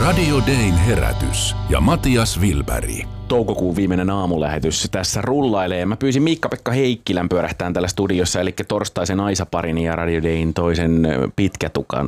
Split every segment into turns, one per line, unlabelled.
Radio Dayn herätys ja Matias Wilberg.
Toukokuun viimeinen aamulähetys tässä rullailee. Mä pyysin Miikka-Pekka Heikkilän pyörähtään täällä studiossa, eli torstaisen Aisaparin ja Radio Dayn toisen pitkätukan.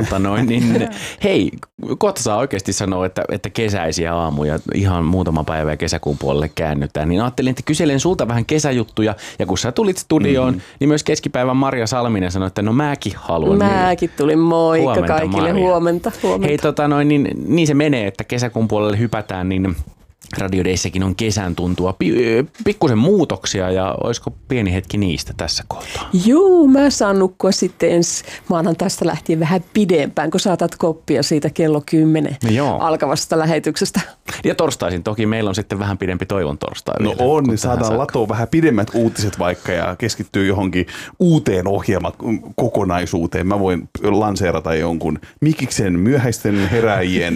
Hei, kohta saa oikeasti sanoa, että kesäisiä aamuja, ihan muutama päivä ja kesäkuun puolelle käännytään. Niin ajattelin, että kyselen sulta vähän kesäjuttuja, ja kun sä tulit studioon, niin myös keskipäivän Marja Salminen sanoi, että no mäkin haluan.
Mäkin tulin, moikka huomenta, kaikille,
Marja.
huomenta.
Hei, niin se menee, että kesäkuun puolelle hypätään, niin Radio Dayssäkin on kesän tuntua. Pikkusen muutoksia ja olisiko pieni hetki niistä tässä kohtaa?
Joo, mä saan nukkua sitten ensi maanantaista lähtien vähän pidempään, kun saatat koppia siitä kello 10 alkavasta lähetyksestä.
Ja torstaisin toki meillä on sitten vähän pidempi toivon torstai.
No on, niin saadaan latoa vähän pidemmät uutiset vaikka ja keskittyy johonkin uuteen ohjelmakokonaisuuteen. Mä voin lanseerata jonkun Mikiksen myöhäisten heräjien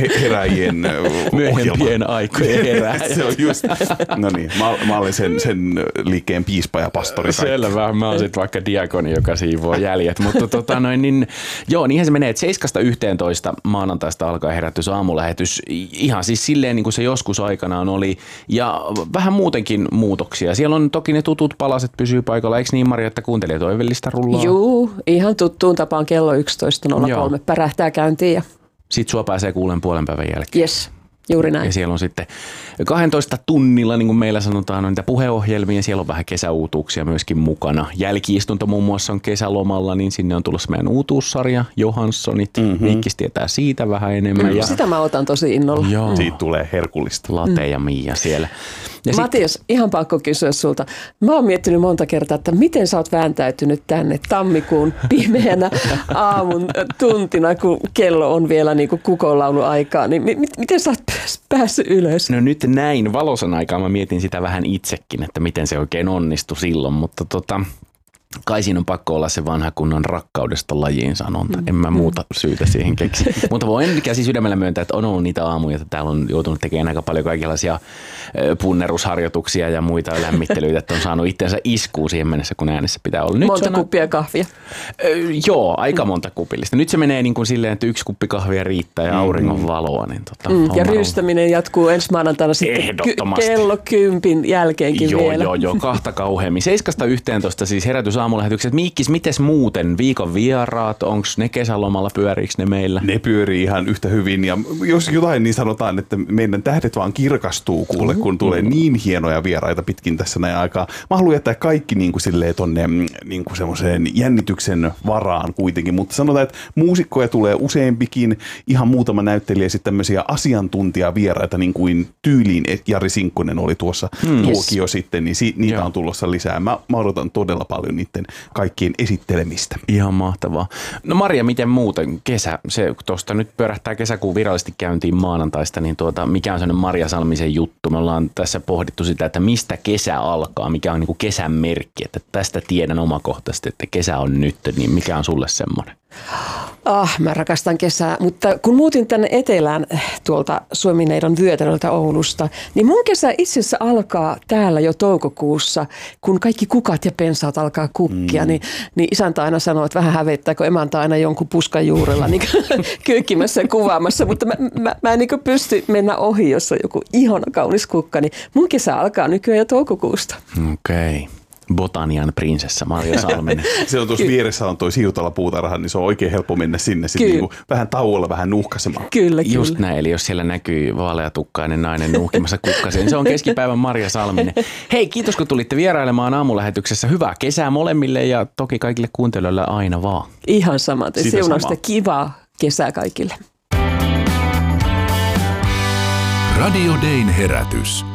myöhempien aikojen heräjät.
Se on just. No niin, mä olin sen liikkeen piispa ja pastori.
Selvä, mä oon sitten vaikka diakoni, joka siivoo jäljet. Mutta niinhän se menee, että 7-11 maanantaista alkaa herätys aamulähetys. Ihan siis silleen niin kuin se joskus aikanaan oli. Ja vähän muutenkin muutoksia. Siellä on toki ne tutut palaset pysyy paikalla. Eikö niin, Marja, että kuuntelee toivellista rullaa?
Joo, ihan tuttuun tapaan kello 11.03 pärähtää käyntiin.
Sitten sua pääsee kuulen puolen päivän jälkeen.
Yes. Juuri näin.
Ja siellä on sitten 12 tunnilla, niin kuin meillä sanotaan, on niitä puheohjelmia. Siellä on vähän kesäuutuuksia myöskin mukana. Jälki-istunto muun muassa on kesälomalla, niin sinne on tulossa meidän uutuussarja, Johanssonit. Mikkis tietää siitä vähän enemmän.
Sitä mä otan tosi innolla.
Joo. Siitä tulee herkullista.
Late ja Miia siellä. Ja
Matias, ihan pakko kysyä sulta. Mä oon miettinyt monta kertaa, että miten sä oot vääntäytynyt tänne tammikuun pimeänä aamun tuntina, kun kello on vielä niin kuin kukonlaulun aikaa. Niin miten sä oot päässyt ylös?
No nyt näin valosan aikaa mä mietin sitä vähän itsekin, että miten se oikein onnistui silloin, mutta kai siinä on pakko olla se vanha kunnon rakkaudesta lajiin sanonta. En mä muuta syytä siihen keksi. Mutta voin käsi sydämellä myöntää, että on ollut niitä aamuja, että täällä on joutunut tekemään aika paljon kaikenlaisia punnerusharjoituksia ja muita lämmittelyitä, että on saanut itseensä iskuun siihen mennessä, kun äänessä pitää olla. Nyt
monta kuppia kahvia?
Joo, aika monta kupillista. Nyt se menee niin kuin silleen, että 1 kuppi kahvia riittää ja auringon valoa. Niin
ja ryystäminen jatkuu ensi maanantaina sitten kello 10 jälkeenkin vielä.
Joo, kahta kauheammin. 7-11 siis herätys aamulähetykset. Miikkis, mites muuten? Viikon vieraat, onko ne kesälomalla, pyöriikö ne meillä?
Ne pyörii ihan yhtä hyvin ja jos jotain niin sanotaan, että meidän tähdet vaan kirkastuu kuule, kun tulee niin hienoja vieraita pitkin tässä näin aikaa. Mä haluan jättää kaikki niin kuin silleen tonne niin kuin semmoiseen jännityksen varaan kuitenkin, mutta sanotaan, että muusikkoja tulee useampikin, ihan muutama näyttelijä ja sitten tämmöisiä asiantuntijavieraita niin kuin tyyliin Jari Sinkkonen oli tuossa tuokio sitten, niin niitä on tulossa lisää. Mä odotan todella paljon niiden kaikkien esittelemistä.
Ihan mahtavaa. No Marja, miten muuten kesä? Se tuosta nyt pyörähtää kesäkuun virallisesti käyntiin maanantaista, niin mikä on sellainen Marja Salmisen juttu? Me ollaan tässä pohdittu sitä, että mistä kesä alkaa, mikä on niin kuin kesän merkki, että tästä tiedän omakohtaisesti, että kesä on nyt, niin mikä on sulle semmoinen?
Mä rakastan kesää, mutta kun muutin tänne etelään tuolta Suomineidon vyötäröltä Oulusta, niin mun kesä itse asiassa alkaa täällä jo toukokuussa, kun kaikki kukat ja pensaat alkaa kukkia, niin isäntä aina sanoo, että vähän hävettää, kun emäntä aina jonkun puskan juurella niin kyykkimässä ja kuvaamassa, mutta mä en niin pysty mennä ohi, jos on joku ihana kaunis kukka, niin mun kesä alkaa nykyään jo toukokuusta.
Okei. Botanian prinsessa Marja Salminen.
Se on tuossa vieressä on toi Siutala-puutarha, niin se on oikein helppo mennä sinne niin vähän tauolla, vähän nuuhkaisemaan.
Kyllä.
Just näin, eli jos siellä näkyy vaaleatukkainen nainen nuuhkimassa kukkaseen, se on keskipäivän Marja Salminen. Hei, kiitos kun tulitte vierailemaan aamulähetyksessä. Hyvää kesää molemmille ja toki kaikille kuuntelijoille aina vaan.
Ihan samaten. Siunausta kivaa kesää kaikille.
Radio Dayn herätys.